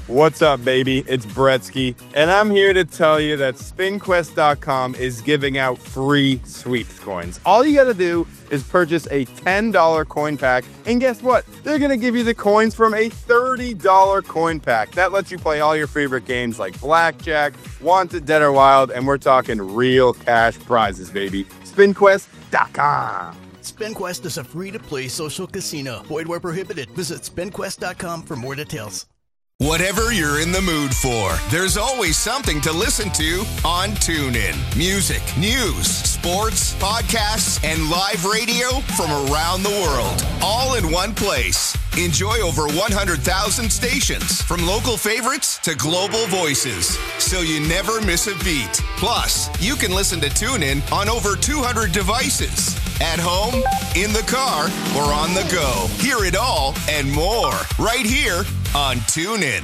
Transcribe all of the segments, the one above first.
What's up, baby? It's Bretsky, and I'm here to tell you that SpinQuest.com is giving out free sweeps coins. All you gotta do is purchase a $10 coin pack, and guess what? They're gonna give you the coins from a $30 coin pack. That lets you play all your favorite games like Blackjack, Wanted, Dead or Wild, and we're talking real cash prizes, baby. SpinQuest.com. SpinQuest is a free-to-play social casino. Void where prohibited. Visit SpinQuest.com for more details. Whatever you're in the mood for, there's always something to listen to on TuneIn. Music, news, sports, podcasts, and live radio from around the world, all in one place. Enjoy over 100,000 stations, from local favorites to global voices, so you never miss a beat. Plus, you can listen to TuneIn on over 200 devices. At home, in the car, or on the go. Hear it all and more right here on TuneIn.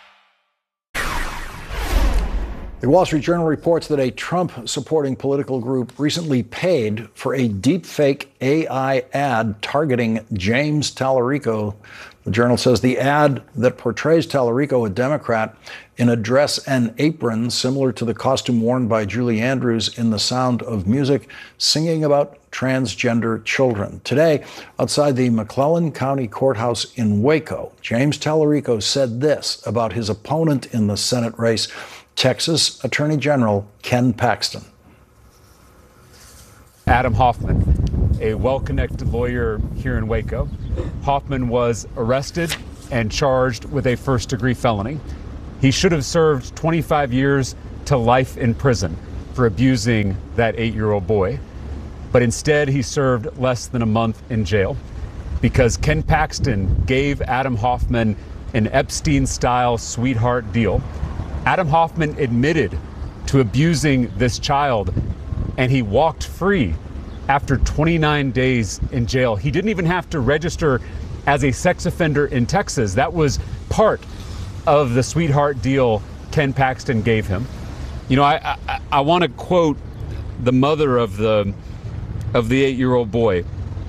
The Wall Street Journal reports that a Trump-supporting political group recently paid for a deepfake AI ad targeting James Tallarico. The Journal says the ad that portrays Tallarico, a Democrat, in a dress and apron similar to the costume worn by Julie Andrews in The Sound of Music, singing about transgender children. Today, outside the McClellan County Courthouse in Waco, James Tallarico said this about his opponent in the Senate race, Texas Attorney General Ken Paxton. Adam Hoffman, a well-connected lawyer here in Waco. Hoffman was arrested and charged with a first-degree felony. He should have served 25 years to life in prison for abusing that 8-year-old boy. But instead, he served less than a month in jail because Ken Paxton gave Adam Hoffman an Epstein-style sweetheart deal. Adam Hoffman admitted to abusing this child, and he walked free after 29 days in jail. He didn't even have to register as a sex offender in Texas. That was part of the sweetheart deal Ken Paxton gave him. You know, I want to quote the mother of the 8-year-old boy.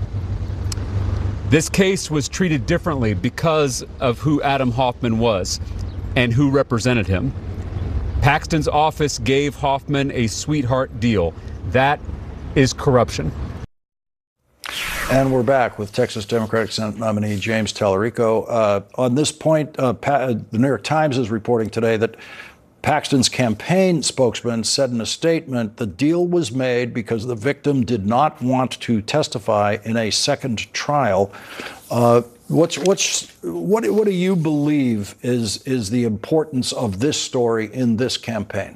This case was treated differently because of who Adam Hoffman was and who represented him. Paxton's office gave Hoffman a sweetheart deal. That is corruption. And we're back with Texas Democratic Senate nominee James Tallarico. On this point, the New York Times is reporting today that Paxton's campaign spokesman said in a statement the deal was made because the victim did not want to testify in a second trial. What do you believe is the importance of this story in this campaign?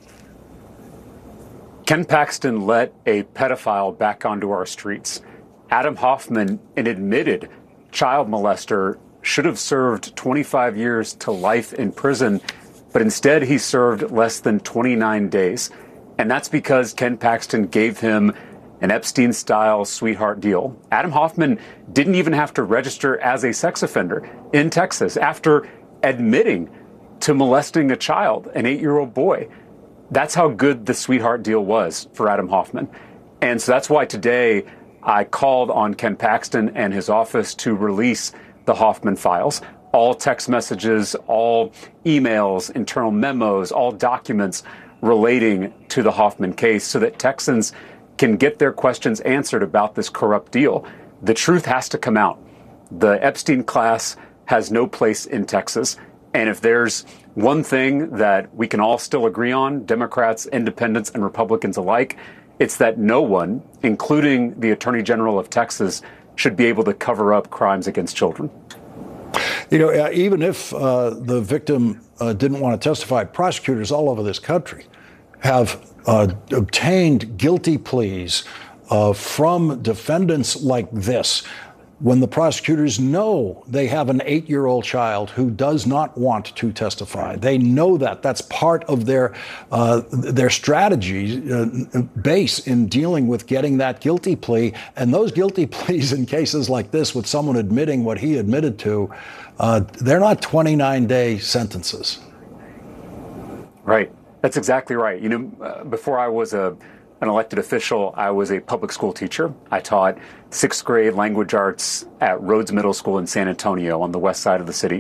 Ken Paxton let a pedophile back onto our streets. Adam Hoffman, an admitted child molester, should have served 25 years to life in prison, but instead he served less than 29 days. And that's because Ken Paxton gave him an Epstein-style sweetheart deal. Adam Hoffman didn't even have to register as a sex offender in Texas after admitting to molesting a child, an 8-year-old boy. That's how good the sweetheart deal was for Adam Hoffman. And so that's why today I called on Ken Paxton and his office to release the Hoffman files. All text messages, all emails, internal memos, all documents relating to the Hoffman case so that Texans can get their questions answered about this corrupt deal. The truth has to come out. The Epstein class has no place in Texas. And if there's one thing that we can all still agree on, Democrats, independents, and Republicans alike, it's that no one, including the Attorney General of Texas, should be able to cover up crimes against children. You know, even if the victim didn't want to testify, prosecutors all over this country have obtained guilty pleas from defendants like this when the prosecutors know they have an 8-year-old child who does not want to testify. They know that. That's part of their strategy base in dealing with getting that guilty plea. And those guilty pleas in cases like this, with someone admitting what he admitted to, they're not 29-day sentences. Right. That's exactly right. You know, before I was an elected official, I was a public school teacher. I taught 6th grade language arts at Rhodes Middle School in San Antonio on the west side of the city.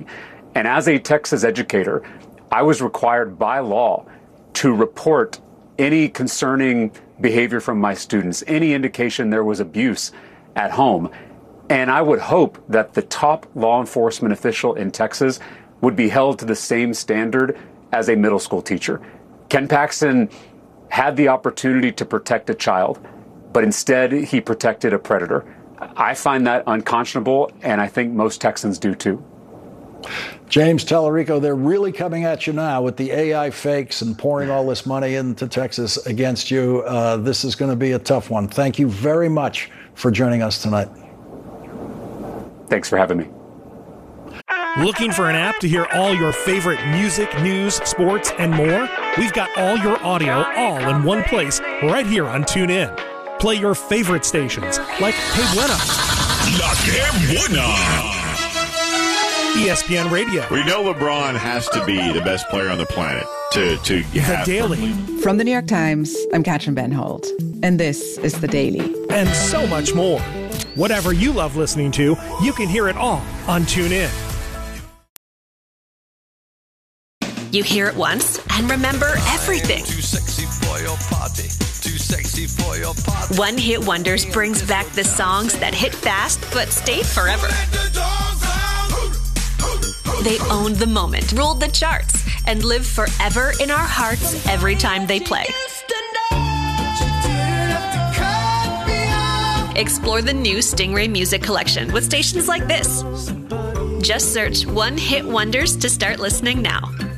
And as a Texas educator, I was required by law to report any concerning behavior from my students, any indication there was abuse at home. And I would hope that the top law enforcement official in Texas would be held to the same standard as a middle school teacher. Ken Paxton had the opportunity to protect a child, but instead he protected a predator. I find that unconscionable, and I think most Texans do too. James Tallarico, they're really coming at you now with the AI fakes and pouring all this money into Texas against you. This is going to be a tough one. Thank you very much for joining us tonight. Thanks for having me. Looking for an app to hear all your favorite music, news, sports, and more? We've got all your audio all in one place right here on TuneIn. Play your favorite stations like Que Buena, La Que Buena, ESPN Radio. We know LeBron has to be the best player on the planet to The have Daily. From the New York Times, I'm Katrin Ben Holt, and this is The Daily. And so much more. Whatever you love listening to, you can hear it all on TuneIn. You hear it once and remember everything. Too sexy for your party. Too sexy for your party. One Hit Wonders brings back the songs that hit fast but stayed forever. They owned the moment, ruled the charts, and live forever in our hearts every time they play. Explore the new Stingray Music Collection with stations like this. Just search One Hit Wonders to start listening now.